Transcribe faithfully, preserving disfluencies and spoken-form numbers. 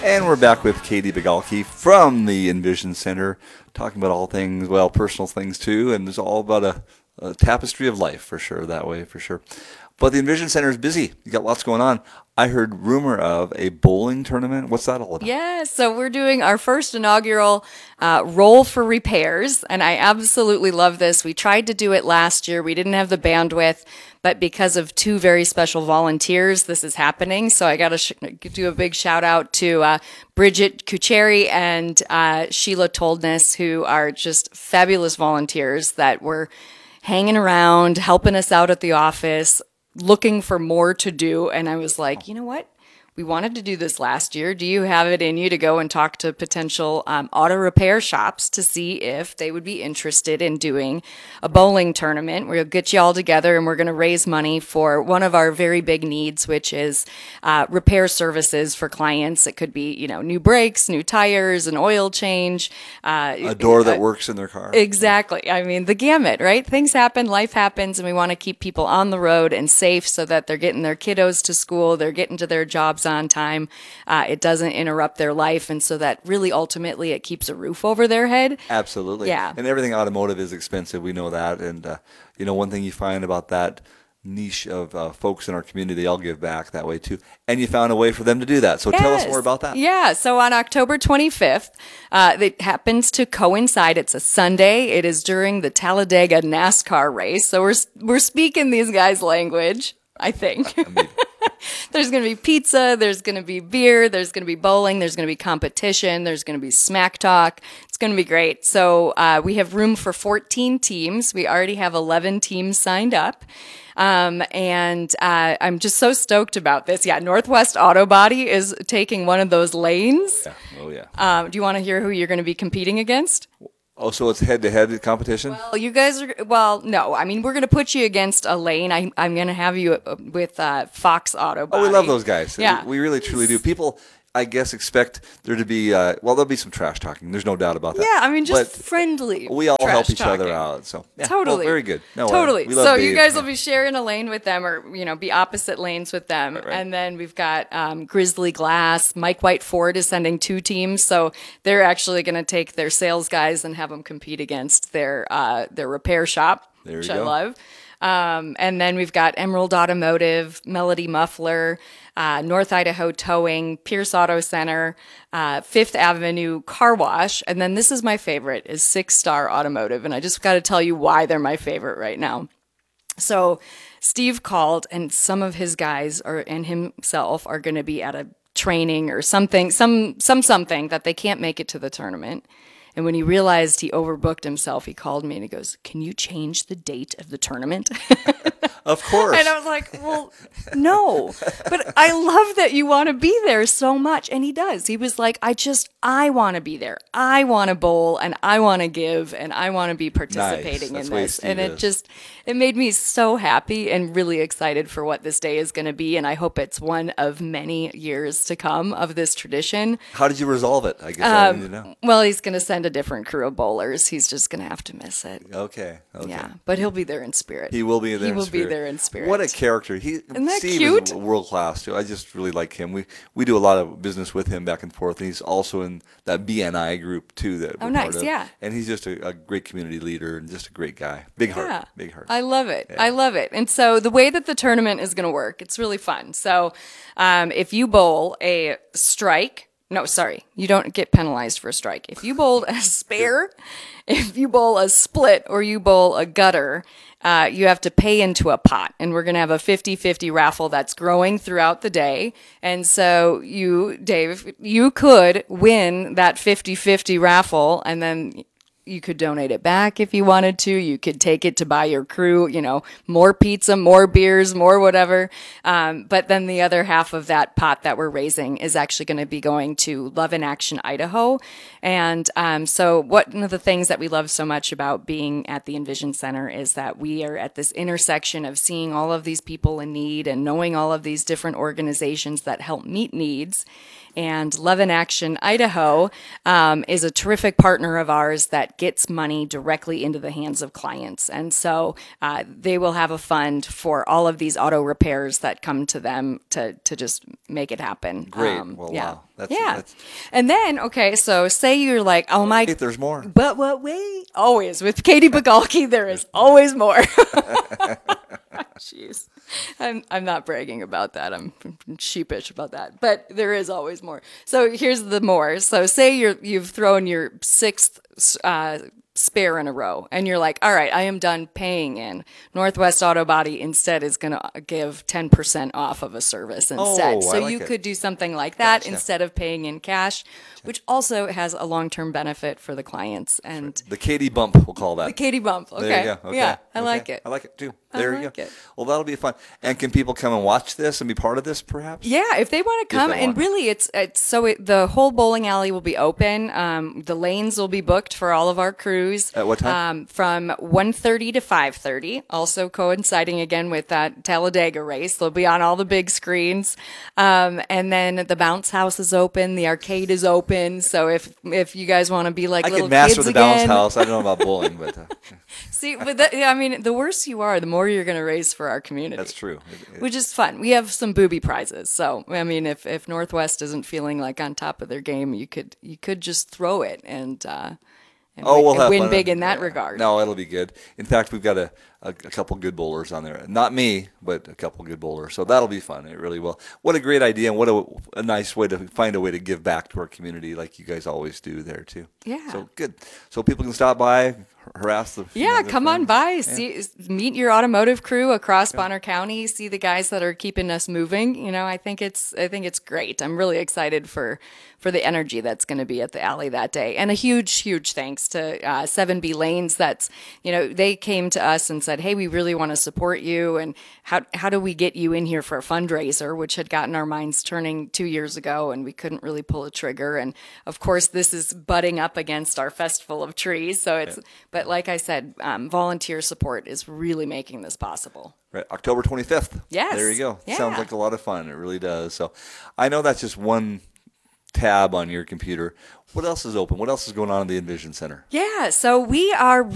And we're back with Katie Bigalki from the Envision Center, talking about all things, well, personal things too, and it's all about a, a tapestry of life for sure, that way for sure. But the Envision Center is busy. You got lots going on. I heard rumor of a bowling tournament. What's that all about? Yeah, so we're doing our first inaugural uh, Roll for Repairs, and I absolutely love this. We tried to do it last year. We didn't have the bandwidth, but because of two very special volunteers, this is happening. So I got to sh- do a big shout out to uh, Bridget Kucheri and uh, Sheila Toldness, who are just fabulous volunteers that were hanging around, helping us out at the office, looking for more to do. And I was like, you know what? We wanted to do this last year. Do you have it in you to go and talk to potential um, auto repair shops to see if they would be interested in doing a bowling tournament? We'll get you all together and we're going to raise money for one of our very big needs, which is uh, repair services for clients. It could be, you know, new brakes, new tires, an oil change. Uh, a door that uh, works in their car. Exactly. I mean, the gamut, right? Things happen, life happens, and we want to keep people on the road and safe so that they're getting their kiddos to school, they're getting to their jobs on time. Uh, it doesn't interrupt their life. And so that really ultimately it keeps a roof over their head. Absolutely. Yeah. And everything automotive is expensive. We know that. And, uh, you know, one thing you find about that niche of uh, folks in our community, they all give back that way too. And you found a way for them to do that. So Yes. tell us more about that. Yeah. So on October twenty-fifth, uh, it happens to coincide. It's a Sunday. It is during the Talladega NASCAR race. So we're, we're speaking these guys' language, I think. I mean, There's going to be pizza, there's going to be beer, there's going to be bowling, there's going to be competition, there's going to be smack talk. It's going to be great. So uh, we have room for fourteen teams. We already have eleven teams signed up. Um, and uh, I'm just so stoked about this. Yeah, Northwest Auto Body is taking one of those lanes. yeah. Oh, yeah. Um, do you want to hear who you're going to be competing against? Oh, so it's head-to-head competition? Well, you guys are, well, no. I mean, we're going to put you against a lane. I, I'm going to have you uh, with uh, Fox Auto Body. Oh, we love those guys. Yeah. We, we really, truly do. People, I guess, expect there to be, uh, well, there'll be some trash talking. There's no doubt about that. Yeah, I mean, just But friendly. we all help trash each other talking. out. So yeah, Totally. well, very good. No, uh, totally. we love So Dave. you guys Yeah. will be sharing a lane with them, or you know, be opposite lanes with them. Right, right. And then we've got um, Grizzly Glass. Mike White Ford is sending two teams, so they're actually going to take their sales guys and have them compete against their uh, their repair shop, There you which go. I love. Um, and then we've got Emerald Automotive, Melody Muffler, uh, North Idaho Towing, Pierce Auto Center, uh, Fifth Avenue Car Wash. And then this is my favorite, is Six Star Automotive. And I just got to tell you why they're my favorite right now. So Steve called, and some of his guys are, and himself are going to be at a training or something, some, some something that they can't make it to the tournament. And when he realized he overbooked himself, he called me and he goes, "Can you change the date of the tournament?" Of course. And I was like, well, no, but I love that you want to be there so much. And he does. He was like, I just, I want to be there. I want to bowl and I want to give and I want to be participating That's in the way this. Steve And it is. just, it made me so happy and really excited for what this day is going to be. And I hope it's one of many years to come of this tradition. How did you resolve it? I guess I need to know. Well, he's going to send a different crew of bowlers. He's just going to have to miss it. Okay. Okay. Yeah, but he'll be there in spirit. He will be there. He in will spirit. be there in spirit. What a character! He Isn't that Steve cute? is world class too. I just really like him. We we do a lot of business with him back and forth, and he's also in that B N I group too. That Oh, we're nice, part of. yeah. And he's just a, a great community leader and just a great guy. Big heart. Yeah. Big heart. I love it. Yeah. I love it. And so the way that the tournament is going to work, it's really fun. So um, if you bowl a strike, no, sorry, you don't get penalized for a strike. If you bowl a spare, if you bowl a split, or you bowl a gutter, uh, you have to pay into a pot. And we're going to have a fifty-fifty raffle that's growing throughout the day. And so you, Dave, you could win that fifty-fifty raffle, and then you could donate it back if you wanted to. You could take it to buy your crew, you know, more pizza, more beers, more whatever. Um, but then the other half of that pot that we're raising is actually going to be going to Love in Action Idaho. And um, so one of the things that we love so much about being at the Envision Center is that we are at this intersection of seeing all of these people in need and knowing all of these different organizations that help meet needs. And Love in Action Idaho um, is a terrific partner of ours that that gets money directly into the hands of clients. And so uh, they will have a fund for all of these auto repairs that come to them to, to just make it happen. Great. Well, yeah. wow. That's, yeah. that's- And then, okay, so say you're like, oh my, Wait, there's more. but what, wait, always with Katie Bagalki, there is always more. Jeez. I'm I'm not bragging about that. I'm sheepish about that. But there is always more. So here's the more. So say you're you've thrown your sixth uh, spare in a row, and you're like, all right, I am done paying in. Northwest Auto Body instead is going to give ten percent off of a service instead. Oh, so I like you it. could do something like that Gotcha. instead of paying in cash, which also has a long-term benefit for the clients. And The Katie bump, we'll call that. the Katie bump. Okay. There you go. Okay. Yeah, I Okay. like it. I like it too. There you like go. it. Well, that'll be fun. And can people come and watch this and be part of this, perhaps? Yeah, if they want to come, they and want. really, it's it's so it, the whole bowling alley will be open. Um, the lanes will be booked for all of our crews. At what time? Um, from one thirty to five thirty. Also coinciding again with that Talladega race, they'll be on all the big screens. Um, and then the bounce house is open, the arcade is open. So if if you guys want to be like I little can master kids the bounce again, house. I don't know about bowling, but uh, see, but that, I mean, the worse you are, the more you're going to raise for our community. that's true. It- it- Which is fun. We have some booby prizes. So I mean, if, if Northwest isn't feeling like on top of their game, you could you could just throw it and, uh, and Oh, win, we'll and have win fun. big in that Yeah. regard. No, it'll be good. In fact, we've got a, a, a couple good bowlers on there. Not me, but a couple good bowlers. So that'll be fun. It really will. What a great idea, and what a, a nice way to find a way to give back to our community, like you guys always do there too. Yeah. So good. So people can stop by, harass the. you Yeah, know, the come on friends. by. See, meet your automotive crew across Bonner County. See the guys that are keeping us moving. You know, I think it's I think it's great. I'm really excited for for the energy that's going to be at the alley that day. And a huge, huge thanks to uh, seven B Lanes. That's you know they came to us and said, hey, we really want to support you. And how how do we get you in here for a fundraiser, which had gotten our minds turning two years ago, and we couldn't really pull a trigger. And of course, this is butting up against our Festival of Trees, so it's. But like I said, um, volunteer support is really making this possible. Right, October twenty-fifth. Yes. There you go. Yeah. Sounds like a lot of fun. It really does. So I know that's just one tab on your computer. What else is open? What else is going on in the Envision Center? Yeah, so we are